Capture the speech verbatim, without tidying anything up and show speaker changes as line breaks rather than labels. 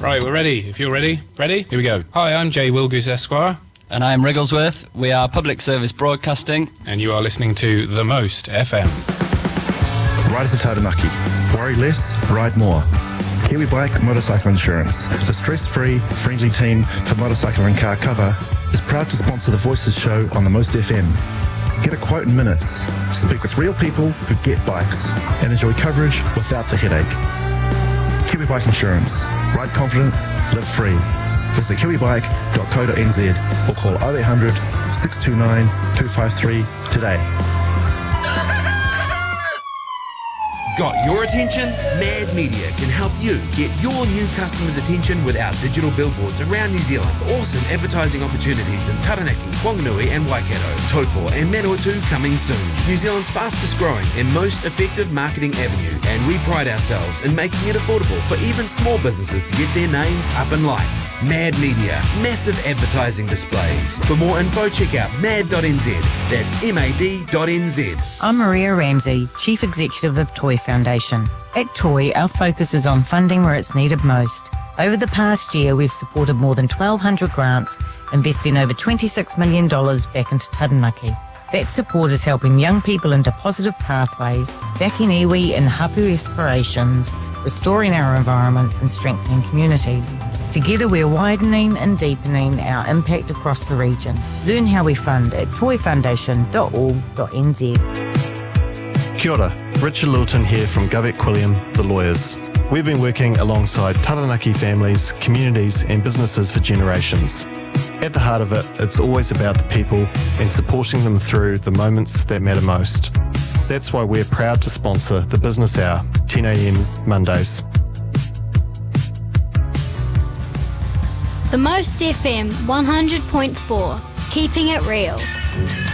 Right, we're ready. If you're ready, ready? Here we go. Hi, I'm Jay Wilgoose Esquire.
And I'm Wrigglesworth. We are Public Service Broadcasting.
And you are listening to The Most F M.
Riders of Taranaki. Worry less, ride more. Kiwi Bike Motorcycle Insurance, the stress-free, friendly team for motorcycle and car cover, is proud to sponsor the Voices show on The Most F M. Get a quote in minutes. Speak with real people who get bikes and enjoy coverage without the headache. Kiwi Bike Insurance. Ride confident, live free. Visit kiwi bike dot co dot n z or call oh eight hundred, six two nine, two five three today.
Got your attention? Mad Media can help you get your new customers' attention with our digital billboards around New Zealand. Awesome advertising opportunities in Taranaki, Whanganui and Waikato, Taupo and Manawatu coming soon. New Zealand's fastest growing and most effective marketing avenue, and we pride ourselves in making it affordable for even small businesses to get their names up in lights. Mad Media, massive advertising displays. For more info, check out mad dot n z. That's M A D dot N Z.
I'm Maria Ramsey, Chief Executive of Toy Foundation. At Toy, our focus is on funding where it's needed most. Over the past year, we've supported more than twelve hundred grants, investing over twenty-six million dollars back into Taranaki. That support is helping young people into positive pathways, backing iwi and hapu aspirations, restoring our environment and strengthening communities. Together we're widening and deepening our impact across the region. Learn how we fund at toy foundation dot org dot n z.
Kia ora, Richard Littleton here from Govett Quilliam, the lawyers. We've been working alongside Taranaki families, communities and businesses for generations. At the heart of it, it's always about the people and supporting them through the moments that matter most. That's why we're proud to sponsor the Business Hour, ten a m Mondays.
The Most F M one hundred point four, keeping it real.